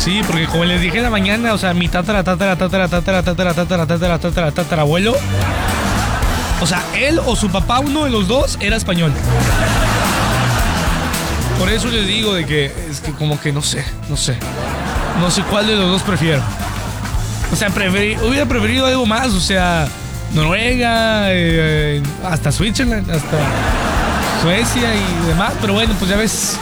Sí, porque como les dije en la mañana, o sea, mi tatarabuelo, o sea, él o su papá, uno de los dos, era español. Por eso les digo de que es que como que no sé cuál de los dos prefiero. O sea, hubiera preferido algo más, o sea, Noruega, hasta Switzerland, hasta Suecia y demás, pero bueno, pues ya ves.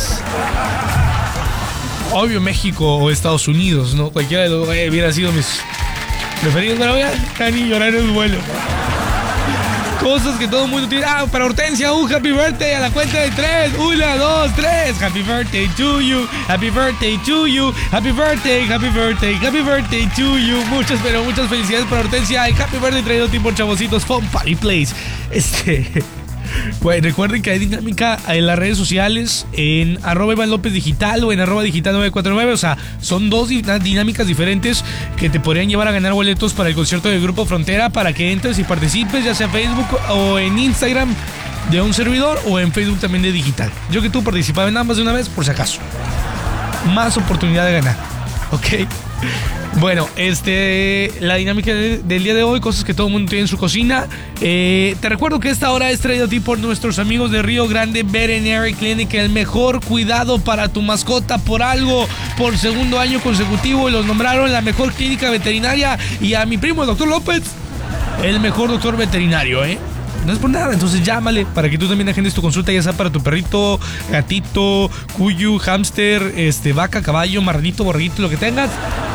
Obvio México o Estados Unidos, ¿no? Cualquiera de los dos hubiera sido mis preferidos, pero voy a ni llorar en el vuelo. Cosas que todo el mundo tiene. Ah, para Hortensia, un happy birthday a la cuenta de 3. 1, 2, 3. Happy birthday to you. Happy birthday to you. Happy birthday, happy birthday, happy birthday to you. Muchas felicidades para Hortensia. Y happy birthday traído tipo Chavositos Fun Party Place. Bueno, recuerden que hay dinámica en las redes sociales, en @IvanLópezDigital o en @Digital949. O sea, son dos dinámicas diferentes que te podrían llevar a ganar boletos para el concierto del Grupo Frontera, para que entres y participes, ya sea en Facebook o en Instagram de un servidor o en Facebook también de Digital. Yo que tú participaba en ambas de una vez, por si acaso. Más oportunidad de ganar, ¿ok? Bueno, la dinámica del día de hoy, cosas que todo el mundo tiene en su cocina. Te recuerdo que esta hora es traído a ti por nuestros amigos de Río Grande Veterinary Clinic, el mejor cuidado para tu mascota por algo, por segundo año consecutivo, y los nombraron la mejor clínica veterinaria. Y a mi primo, el doctor López, el mejor doctor veterinario, ¿eh? No es por nada, entonces llámale para que tú también agendes tu consulta, ya sea para tu perrito, gatito, cuyu, hámster, vaca, caballo, marranito, borreguito, lo que tengas.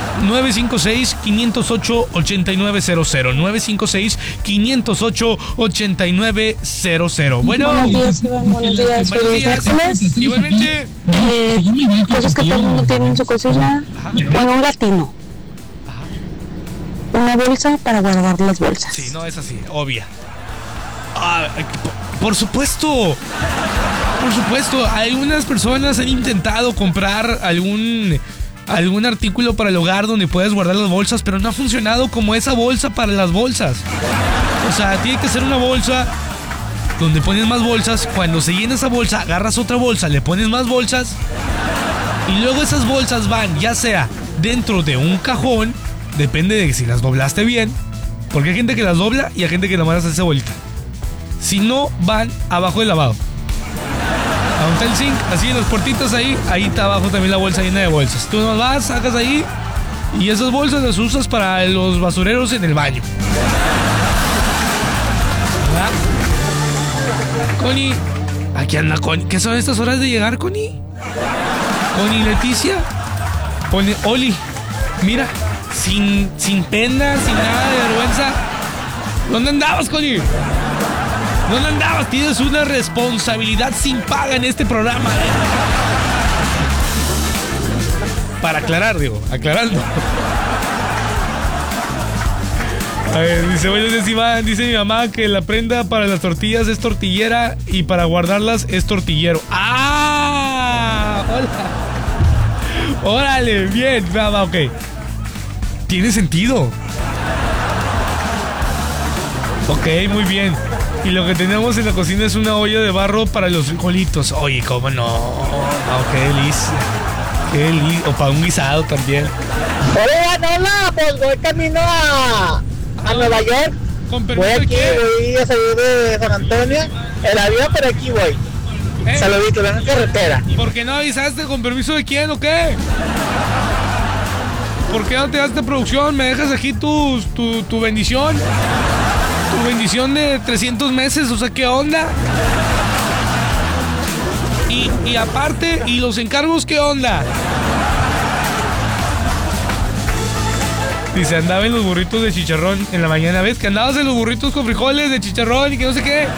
956-508-8900. 956-508-8900. Bueno. Buenos días, Iván. Buenos días. Igualmente. Cosas que todo el mundo tiene en su cocina. Bueno, un latino. Una bolsa para guardar las bolsas. Sí, no, es así, obvia. Por supuesto. Algunas personas han intentado comprar algún artículo para el hogar donde puedas guardar las bolsas, pero no ha funcionado como esa bolsa para las bolsas. O sea, tiene que ser una bolsa donde pones más bolsas. Cuando se llena esa bolsa, agarras otra bolsa, le pones más bolsas y luego esas bolsas van ya sea dentro de un cajón, depende de si las doblaste bien, porque hay gente que las dobla y hay gente que nomás hace bolita. Si no, van abajo del lavado. Aún está el zinc, así en las puertitas ahí está abajo también la bolsa llena de bolsas. Tú nomás vas, sacas ahí y esas bolsas las usas para los basureros en el baño. ¿Verdad? Connie, aquí anda Connie. ¿Qué son estas horas de llegar, Connie? Connie Leticia. Pone Oli. Mira, sin pena, sin nada de vergüenza. ¿Dónde andabas, Connie? ¿Dónde andabas? Tienes una responsabilidad sin paga en este programa, ¿eh? Para aclarar, aclarando. A ver, dice, buenos días, Iván. Dice mi mamá que la prenda para las tortillas es tortillera y para guardarlas es tortillero. ¡Ah! Hola. Órale, bien, va, ok. Tiene sentido. Ok, muy bien. Y lo que tenemos en la cocina es una olla de barro para los frijolitos. Oye, ¿cómo no? Oh, qué delicia. O para un guisado también. Hola, pues voy camino a Nueva York. Voy aquí, voy a salir de San Antonio. El avión, pero aquí voy. Saludito, ven en carretera. ¿Por qué no avisaste? ¿Con permiso de quién o qué? ¿Por qué no te das de producción? ¿Me dejas aquí tu bendición? Tu bendición de 300 meses, o sea, ¿qué onda? Y aparte, ¿y los encargos qué onda? Dice, andaba en los burritos de chicharrón en la mañana. ¿Ves que andabas en los burritos con frijoles de chicharrón y que no sé qué?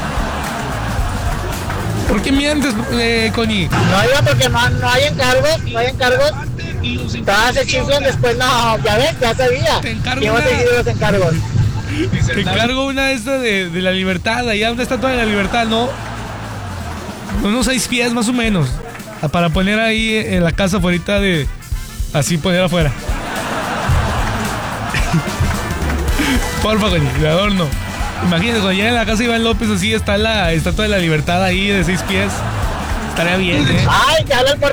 ¿Por qué mientes, Connie? No, iba porque no hay encargos, Todas se chiflan, después no, ya ves, ya sabía. Te encargo ¿Quién va a seguir los encargos? Te encargo una de estas de la Libertad, allá donde está toda la Libertad, ¿no? Unos 6 pies más o menos, para poner ahí en la casa afuera así poner afuera. Porfa, Connie, de adorno. Imagínate, cuando llega en la casa de Iván López, así está toda la Libertad ahí de 6 pies. Estaría bien, ¿eh? Ay, que habla el